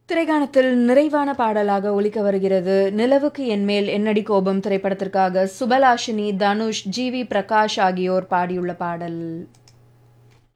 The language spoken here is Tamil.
திரைக்காணத்தில் நிறைவான பாடலாக ஒலிக்க வருகிறது நிலவுக்கு என்மேல் என்னடி கோபம் திரைப்படத்திற்காக சுபலாஷினி, தனுஷ், ஜி வி பிரகாஷ் ஆகியோர் பாடியுள்ள பாடல்.